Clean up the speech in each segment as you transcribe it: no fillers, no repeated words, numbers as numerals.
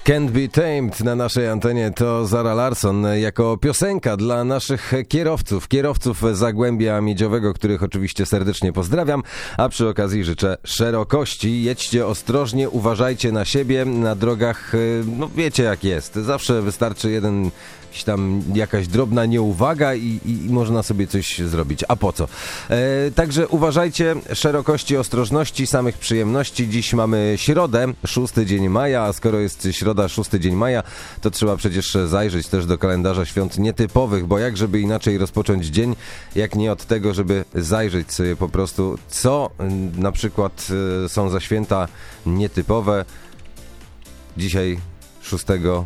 Can't Be Tamed na naszej antenie to Zara Larsson jako piosenka dla naszych kierowców Zagłębia Miedziowego, których oczywiście serdecznie pozdrawiam, a przy okazji życzę szerokości. Jedźcie ostrożnie, uważajcie na siebie, na drogach, no wiecie jak jest, zawsze wystarczy jakaś drobna nieuwaga i można sobie coś zrobić. A po co? Także uważajcie, szerokości, ostrożności, samych przyjemności. Dziś mamy środę, 6 dzień maja, a skoro jest środa, 6 dzień maja, to trzeba przecież zajrzeć też do kalendarza świąt nietypowych, bo jak żeby inaczej rozpocząć dzień, jak nie od tego, żeby zajrzeć sobie po prostu, co na przykład są za święta nietypowe. Dzisiaj 6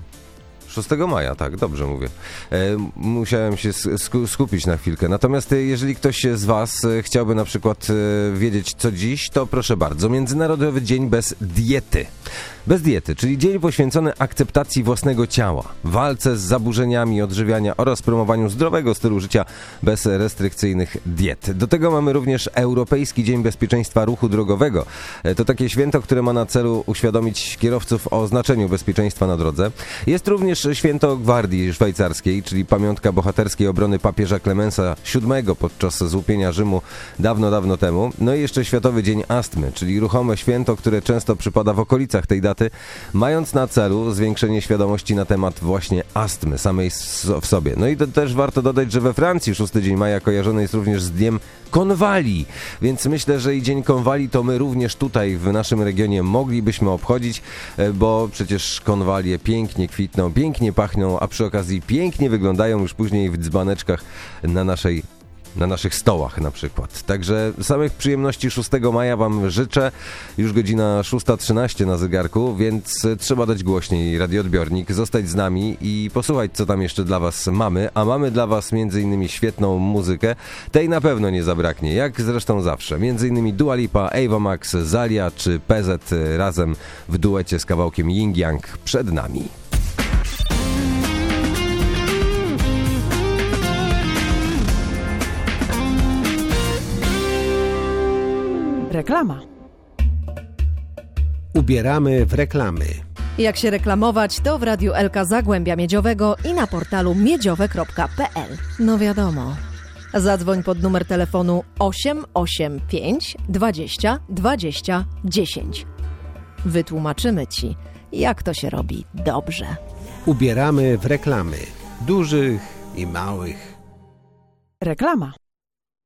maja, tak, dobrze mówię. Musiałem się skupić na chwilkę. Natomiast jeżeli ktoś z Was chciałby na przykład wiedzieć co dziś, to proszę bardzo. Międzynarodowy Dzień bez diety. Bez diety, czyli dzień poświęcony akceptacji własnego ciała, walce z zaburzeniami odżywiania oraz promowaniu zdrowego stylu życia bez restrykcyjnych diet. Do tego mamy również Europejski Dzień Bezpieczeństwa Ruchu Drogowego. To takie święto, które ma na celu uświadomić kierowców o znaczeniu bezpieczeństwa na drodze. Jest również święto Gwardii Szwajcarskiej, czyli pamiątka bohaterskiej obrony papieża Klemensa VII podczas złupienia Rzymu dawno temu. No i jeszcze Światowy Dzień Astmy, czyli ruchome święto, które często przypada w okolicach tej daty, mając na celu zwiększenie świadomości na temat właśnie astmy samej w sobie. No i to też warto dodać, że we Francji 6 dzień maja kojarzony jest również z Dniem Konwalii, więc myślę, że i Dzień Konwalii to my również tutaj w naszym regionie moglibyśmy obchodzić, bo przecież konwalie pięknie kwitną, pięknie pachną, a przy okazji pięknie wyglądają już później w dzbaneczkach na naszych stołach na przykład. Także samych przyjemności 6 maja Wam życzę. Już godzina 6:13 na zegarku, więc trzeba dać głośniej radioodbiornik, zostać z nami i posłuchać, co tam jeszcze dla Was mamy. A mamy dla Was m.in. świetną muzykę. Tej na pewno nie zabraknie, jak zresztą zawsze. M.in. Dua Lipa, Ava Max, Zalia czy PZ razem w duecie z kawałkiem Yin Yang przed nami. Reklama. Ubieramy w reklamy. Jak się reklamować, to w Radiu Elka Zagłębia Miedziowego i na portalu miedziowe.pl. No wiadomo. Zadzwoń pod numer telefonu 885 20 20 10. Wytłumaczymy Ci, jak to się robi dobrze. Ubieramy w reklamy. Dużych i małych. Reklama.